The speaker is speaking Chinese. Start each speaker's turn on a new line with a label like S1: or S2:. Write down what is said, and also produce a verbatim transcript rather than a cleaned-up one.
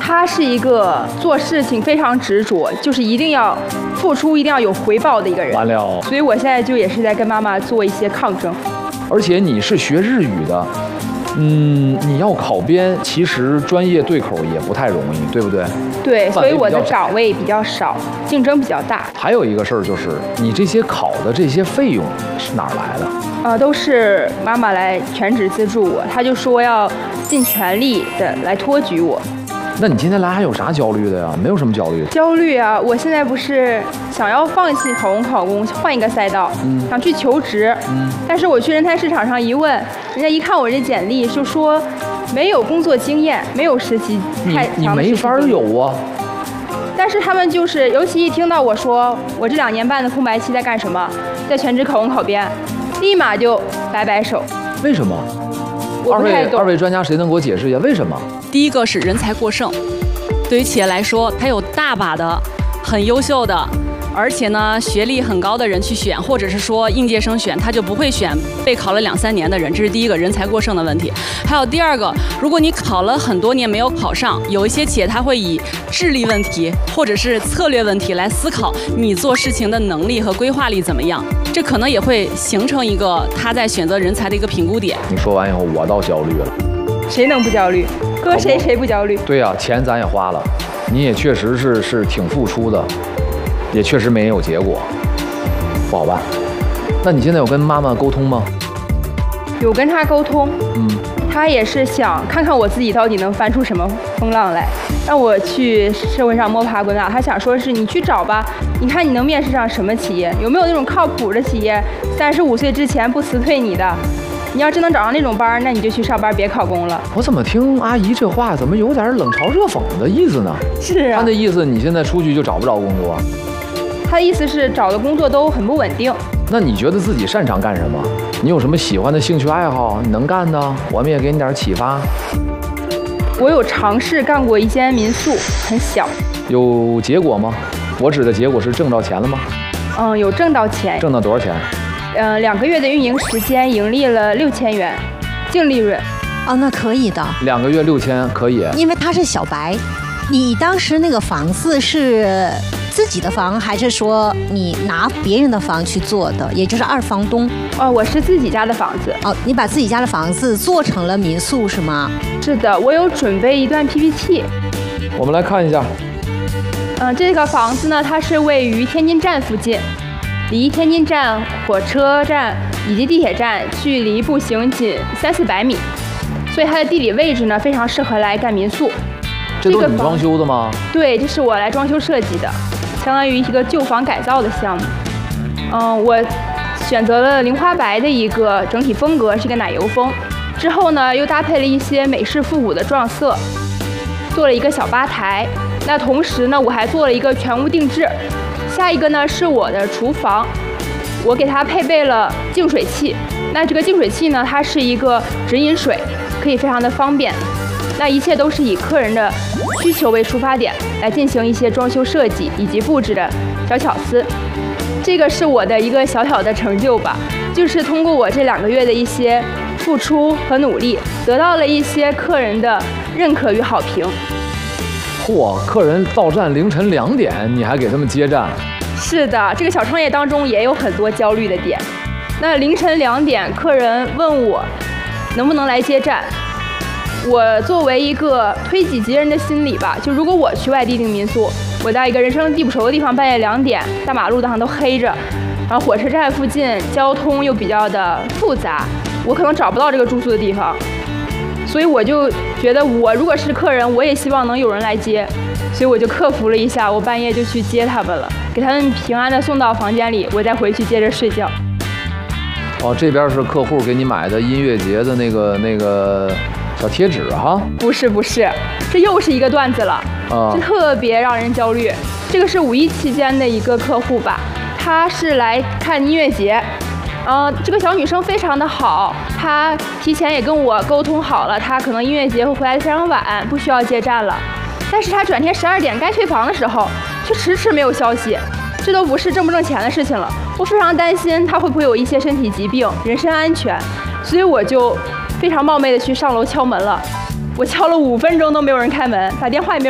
S1: 他是一个做事情非常执着，就是一定要付出，一定要有回报的一个人。
S2: 完了，
S1: 所以我现在就也是在跟妈妈做一些抗争。
S2: 而且你是学日语的，嗯，你要考编，其实专业对口也不太容易，对不对？
S1: 对，所以我的岗位比较少，竞争比较大。
S2: 还有一个事儿就是，你这些考的这些费用是哪儿来的？
S1: 呃，都是妈妈来全职资助我，她就说要尽全力的来托举我。
S2: 那你今天来还有啥焦虑的呀？没有什么焦虑。
S1: 焦虑啊！我现在不是想要放弃考公考公，换一个赛道，嗯、想去求职。嗯。但是我去人才市场上一问，人家一看我这简历，就说没有工作经验，没有实习太
S2: 你你没法有啊。
S1: 但是他们就是，尤其一听到我说我这两年半的空白期在干什么，在全职考公考编，立马就摆摆手。
S2: 为什么？
S1: 我不太懂。
S2: 二位二位专家，谁能给我解释一下为什么？
S3: 第一个是人才过剩，对于企业来说，它有大把的很优秀的，而且呢学历很高的人去选，或者是说应届生选，他就不会选备考了两三年的人，这是第一个人才过剩的问题。还有第二个，如果你考了很多年没有考上，有一些企业它会以智力问题或者是策略问题来思考你做事情的能力和规划力怎么样，这可能也会形成一个他在选择人才的一个评估点。
S2: 你说完以后，我倒焦虑了。
S1: 谁能不焦虑？搁谁谁不焦虑？
S2: 对呀、啊，钱咱也花了，你也确实是是挺付出的，也确实没有结果，不好办。那你现在有跟妈妈沟通吗？
S1: 有跟她沟通，
S2: 嗯，
S1: 她也是想看看我自己到底能翻出什么风浪来，让我去社会上摸爬滚打。她想说是你去找吧，你看你能面试上什么企业，有没有那种靠谱的企业，三十五岁之前不辞退你的。你要真能找上那种班，那你就去上班，别考公了。
S2: 我怎么听阿姨这话，怎么有点冷嘲热讽的意思呢？
S1: 是啊，
S2: 她的意思，你现在出去就找不着工作。
S1: 她的意思是找的工作都很不稳定。
S2: 那你觉得自己擅长干什么？你有什么喜欢的兴趣爱好？你能干的，我们也给你点启发。
S1: 我有尝试干过一间民宿，很小。
S2: 有结果吗？我指的结果是挣到钱了吗？
S1: 嗯，有挣到钱。
S2: 挣到多少钱？
S1: 呃，两个月的运营时间盈利了六千元，净利润。
S4: 哦，那可以的。
S2: 两个月六千可以。
S4: 因为他是小白，你当时那个房子是自己的房，还是说你拿别人的房去做的，也就是二房东？
S1: 哦，我是自己家的房子。
S4: 哦，你把自己家的房子做成了民宿是吗？
S1: 是的，我有准备一段 P P T。
S2: 我们来看一下。
S1: 嗯、呃，这个房子呢，它是位于天津站附近。离天津站、火车站以及地铁站距离步行仅三四百米，所以它的地理位置呢非常适合来干民宿。
S2: 这都是你装修的吗？
S1: 对，这是我来装修设计的，相当于一个旧房改造的项目。嗯，我选择了菱花白的一个整体风格，是一个奶油风。之后呢，又搭配了一些美式复古的撞色，做了一个小吧台。那同时呢，我还做了一个全屋定制。下一个呢是我的厨房，我给它配备了净水器。那这个净水器呢，它是一个直饮水，可以非常的方便。那一切都是以客人的需求为出发点来进行一些装修设计以及布置的小巧思。这个是我的一个小小的成就吧，就是通过我这两个月的一些付出和努力，得到了一些客人的认可与好评。
S2: 嚯，客人到站凌晨两点，你还给他们接站？
S1: 是的，这个小创业当中也有很多焦虑的点。那凌晨两点，客人问我能不能来接站，我作为一个推己及人的心理吧，就如果我去外地订民宿，我在一个人生地不熟的地方，半夜两点，大马路上都黑着，然后火车站附近交通又比较的复杂，我可能找不到这个住宿的地方。所以我就觉得，我如果是客人，我也希望能有人来接，所以我就克服了一下，我半夜就去接他们了，给他们平安的送到房间里，我再回去接着睡觉。
S2: 哦，这边是客户给你买的音乐节的那个那个小贴纸哈？
S1: 不是不是，这又是一个段子了，
S2: 啊，
S1: 这特别让人焦虑。这个是五一期间的一个客户吧，他是来看音乐节。呃，这个小女生非常的好，她提前也跟我沟通好了，她可能音乐节会回来的非常晚，不需要接站了。但是她转天十二点该退房的时候，却迟迟没有消息，这都不是挣不挣钱的事情了。我非常担心她会不会有一些身体疾病，人身安全，所以我就非常冒昧的去上楼敲门了。我敲了五分钟都没有人开门，打电话也没有。